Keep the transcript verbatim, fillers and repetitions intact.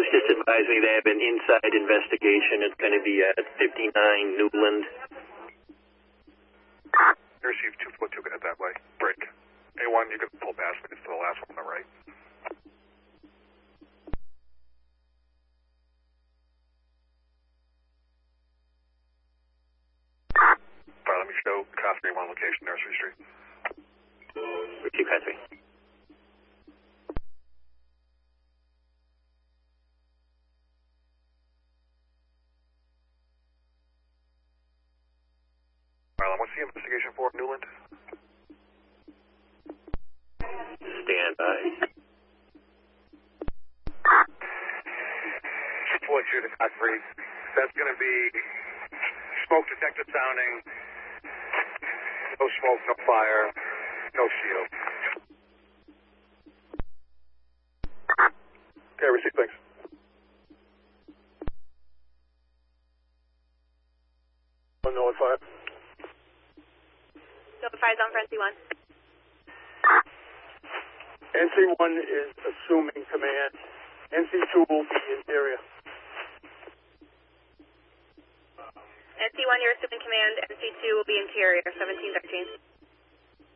just advised me they have an inside investigation. It's going to be at fifty-nine Newland. Receive two foot two, get that way. Break. A one, you can pull past me. It's the last one on the right. Alright, let me show Cosby one location, Nursery Street. Receive Cosby. Marlon, what's the investigation for, Newland? Stand by. Four two to Cosby. That's going to be smoke detector sounding. No smoke, no fire, no shield. Okay, receive, thanks. one oh five. Notify zone for N C one. N C one is assuming command. N C two will be interior. N C one, you're assuming command. N C two will be interior, seventeen thirteen.